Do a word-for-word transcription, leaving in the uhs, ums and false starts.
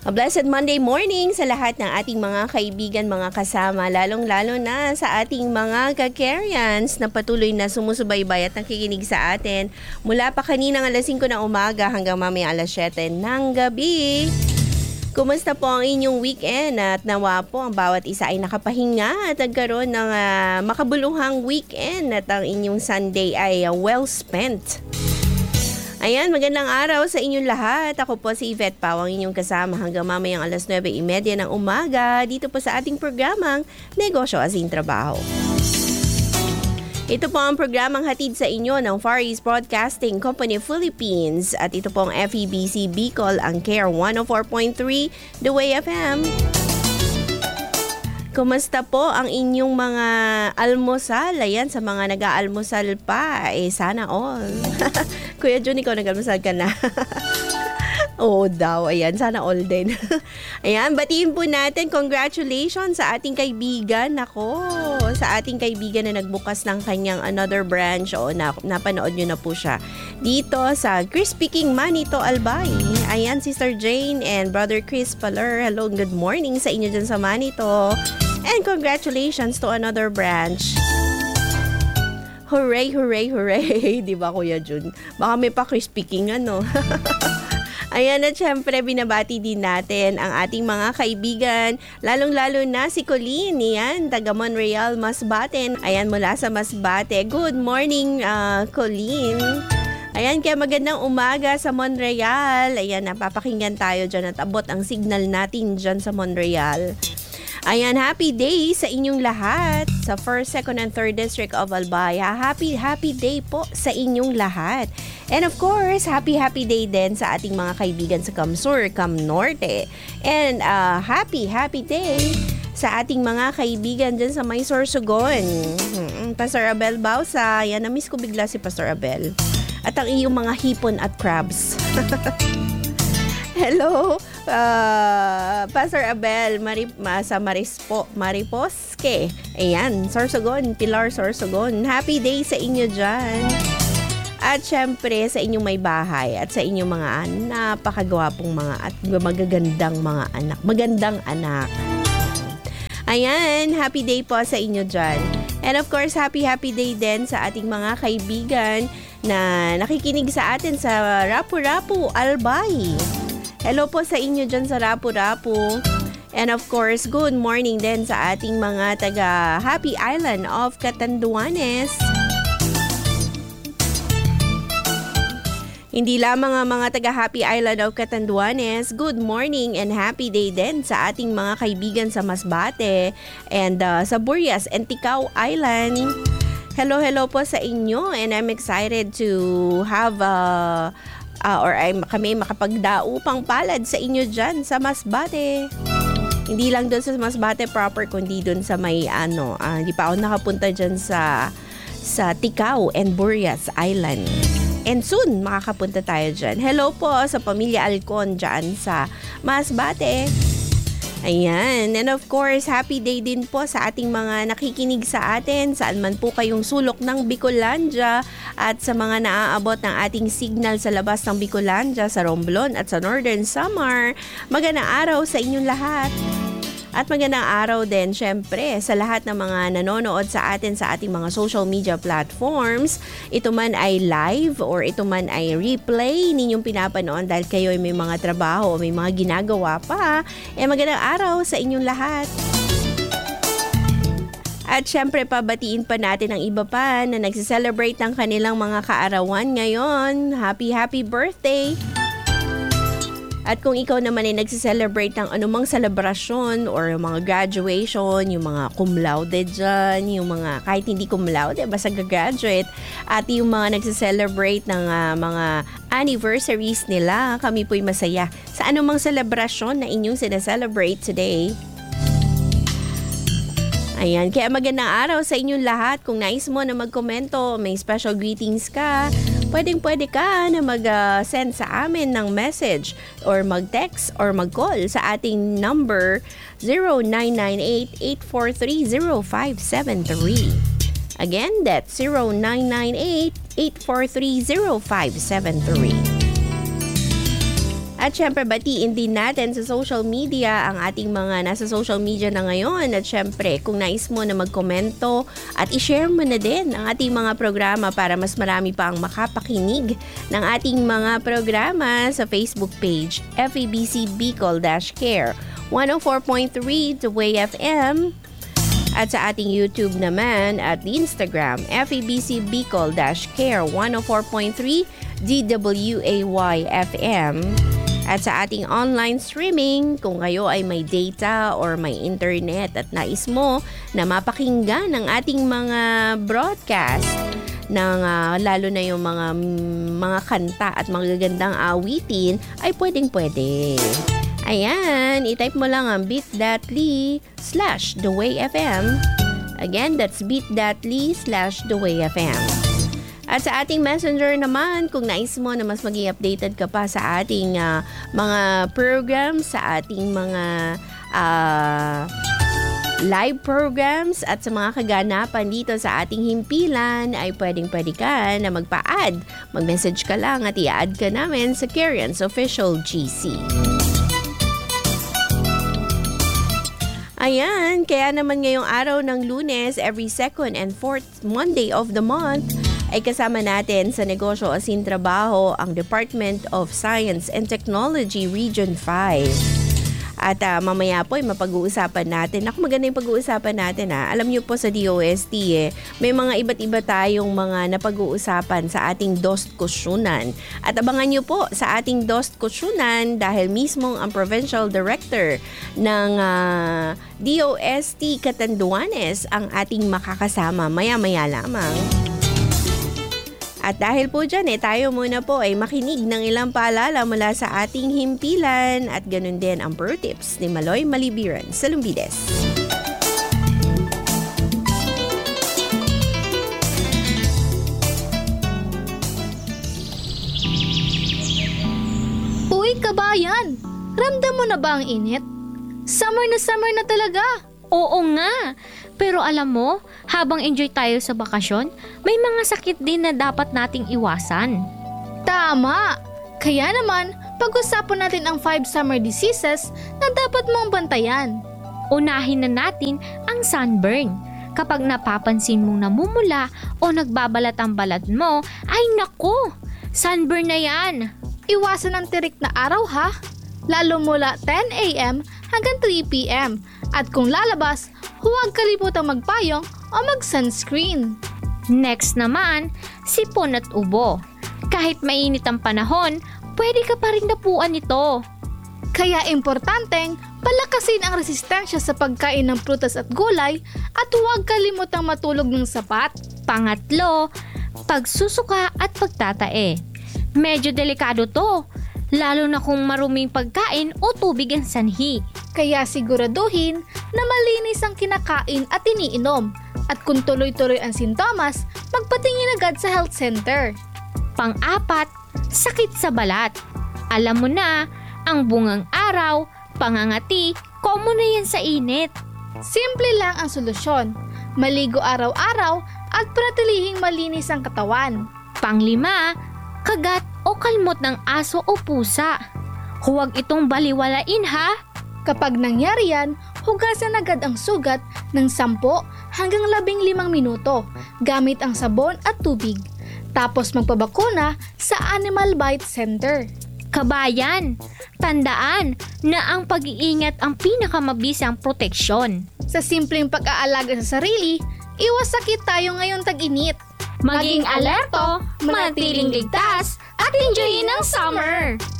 A blessed Monday morning sa lahat ng ating mga kaibigan, mga kasama, lalong-lalo na sa ating mga ka-Carians na patuloy na sumusubaybay at nakikinig sa atin mula pa kaninang alas singko ng umaga hanggang mamaya alas siyete ng gabi. Kumusta po ang inyong weekend at nawa po ang bawat isa ay nakapahinga at nagkaroon ng uh, makabuluhang weekend at ang inyong Sunday ay uh, well spent. Ayan, magandang araw sa inyong lahat. Ako po si Yvette Pau, ang inyong kasama hanggang mamayang alas nuwebe trenta ng umaga dito po sa ating programang Negosyo Asin Trabaho. Ito po ang programang hatid sa inyo ng Far East Broadcasting Company Philippines at ito po ang F E B C Bicol, ang Care one oh four point three, The Way F M. Kumusta po ang inyong mga almusal? Ayan, sa mga nag-aalmusal pa, eh sana all. Kuya Jun, ikaw nag-almusal ka na? Oo daw, ayan, sana all din. Ayan, batiin po natin, congratulations sa ating kaibigan. Nako, sa ating kaibigan na nagbukas ng kanyang another branch. O, na, napanood nyo na po siya dito sa Crispy King Manito Albay. Ayan, Sister Jane and Brother Chris Paler. Hello, good morning sa inyo dyan sa Manito. And congratulations to another branch. Hooray, hooray, hooray. Di ba, Kuya Jun? Baka may pa Crispy King, ano? Ayan, at syempre, binabati din natin ang ating mga kaibigan, lalong-lalo na si Colleen, yan, taga Monreal, Masbate. Ayan, mula sa Masbate. Good morning, uh, Colleen. Ayan, kaya magandang umaga sa Monreal. Ayan, napapakinggan tayo dyan at abot ang signal natin dyan sa Monreal. Ayan, happy day sa inyong lahat sa first, second, and third District of Albaya. Happy, happy day po sa inyong lahat. And of course, happy, happy day din sa ating mga kaibigan sa Camsur, Cam Norte. And uh, happy, happy day sa ating mga kaibigan dyan sa may Sorsogon. Hmm, Pastor Abel Bausa. Yan, na-miss ko bigla si Pastor Abel. At ang iyong mga hipon at crabs. Hello, uh, Pastor Abel, Mari, sa Marispo, Mariposque. Ayan, Sorsogon, Pilar Sorsogon. Happy day sa inyo dyan. At syempre sa inyong may bahay at sa inyong mga napakagwapong mga at magagandang mga anak. Magandang anak. Ayan, happy day po sa inyo dyan. And of course, happy happy day din sa ating mga kaibigan na nakikinig sa atin sa Rapu-Rapu, Albay. Hello po sa inyo dyan sa Rapu-Rapu. And of course, good morning din sa ating mga taga Happy Island of Catanduanes. Hindi lamang ang mga taga Happy Island of Catanduanes, good morning and happy day din sa ating mga kaibigan sa Masbate and uh, sa Burias and Ticao Island. Hello, hello po sa inyo and I'm excited to have a uh, or ay kami makapagdaupang palad sa inyo dyan sa Masbate. Hindi lang doon sa Masbate proper kundi doon sa may ano, uh, hindi pa ako nakapunta dyan sa sa Ticao and Burias Island. And soon, makakapunta tayo dyan. Hello po sa pamilya Alcon dyan sa Masbate. Ayan. And of course, happy day din po sa ating mga nakikinig sa atin. Saan man po kayong sulok ng Bicolandia at sa mga naaabot ng ating signal sa labas ng Bicolandia, sa Romblon at sa Northern Samar. Magandang araw sa inyong lahat. At magandang araw din, syempre, sa lahat ng mga nanonood sa atin sa ating mga social media platforms. Ito man ay live or ito man ay replay ninyong pinapanood dahil kayo ay may mga trabaho o may mga ginagawa pa. Eh, magandang araw sa inyong lahat. At syempre, pabatiin pa natin ang iba pa na nagsiselebrate ng kanilang mga kaarawan ngayon. Happy, happy birthday! At kung ikaw naman ay nagsiselebrate ng anumang selebrasyon or yung mga graduation, yung mga cum laude dyan, yung mga kahit hindi cum laude, basta gagraduate, at yung mga nagsiselebrate ng uh, mga anniversaries nila, kami po'y masaya sa anumang selebrasyon na inyong sineselebrate today. Ayan, kaya magandang araw sa inyong lahat. Kung nais mo na magkomento, may special greetings ka, pwedeng-pwede ka na mag-send uh, sa amin ng message or mag-text or mag-call sa ating number zero nine nine eight, eight four three, zero five seven three. Again, that's zero nine nine eight, eight four three, zero five seven three. At syempre, batiin din natin sa social media ang ating mga nasa social media na ngayon. At syempre, kung nais mo na magkomento at i-share mo na din ang ating mga programa para mas marami pa ang makapakinig ng ating mga programa sa Facebook page F E B C Bicol-Care one oh four point three The Way F M. At sa ating YouTube naman at Instagram, F E B C Bicol-Care one oh four point three D W A Y F M. At sa ating online streaming, kung kayo ay may data or may internet at nais mo na mapakinggan ang ating mga broadcast ng uh, lalo na yung mga mga kanta at magagandang awitin, ay pwedeng-pwede. Ayan, i-type mo lang ang bit.ly slash The Way F M. Again, that's bit.ly slash The Way F M. At sa ating messenger naman, kung nais mo na mas maging updated ka pa sa ating uh, mga programs, sa ating mga uh, live programs at sa mga kaganapan dito sa ating himpilan, ay pwedeng-pwede ka na magpa-add. Mag-message ka lang at i-add ka namin sa Karian's Official G C. Ayan, kaya naman ngayong araw ng Lunes, every second and fourth Monday of the month, ay kasama natin sa Negosyo Asin Trabaho ang Department of Science and Technology Region five. At uh, mamaya po ay mapag-uusapan natin. Ako, maganda yung pag-uusapan natin ha. Alam niyo po sa D O S T eh, may mga iba't iba tayong mga napag-uusapan sa ating D O S T Kusyunan. At abangan niyo po sa ating D O S T Kusyunan dahil mismo ang Provincial Director ng uh, D O S T Catanduanes ang ating makakasama maya-maya lamang. At dahil po dyan eh, tayo muna po ay makinig ng ilang paalala mula sa ating himpilan at ganun din ang pro tips ni Maloy Malibiran sa Lumbides. Uy, kabayan! Ramdam mo na ba ang init? Summer na summer na talaga! Oo nga. Pero alam mo, habang enjoy tayo sa bakasyon, may mga sakit din na dapat nating iwasan. Tama! Kaya naman, pag-usapan natin ang five summer diseases na dapat mong bantayan. Unahin na natin ang sunburn. Kapag napapansin mong namumula o nagbabalat ang balat mo, ay naku! Sunburn na yan! Iwasan ang tirik na araw ha! Lalo mula ten a.m. hanggang three p.m. At kung lalabas, huwag kalimutang magpayong o mag-sunscreen. Next naman, sipon at ubo. Kahit mainit ang panahon, pwede ka pa rin napuan ito. Kaya importanteng palakasin ang resistensya sa pagkain ng prutas at gulay at huwag kalimutang matulog ng sapat. Pangatlo, pagsusuka at pagtatae. Medyo delikado to, lalo na kung maruming pagkain o tubig ang sanhi. Kaya siguraduhin na malinis ang kinakain at iniinom. At kung tuloy-tuloy ang sintomas, magpatingin agad sa health center. Pang-apat, sakit sa balat. Alam mo na, ang bungang araw, pangangati, common na yan sa init. Simple lang ang solusyon. Maligo araw-araw at panatilihing malinis ang katawan. Panglima, kagat o kalmot ng aso o pusa. Huwag itong baliwalain ha. Kapag nangyari yan, hugasan agad ang sugat ng sampo hanggang labing limang minuto gamit ang sabon at tubig. Tapos magpabakuna sa Animal Bite Center. Kabayan, tandaan na ang pag-iingat ang pinakamabisang proteksyon. Sa simpleng pag-aalaga sa sarili, iwas sakit tayo ngayong tag-init. Maging alerto, manatiling ligtas, at enjoyin ang summer!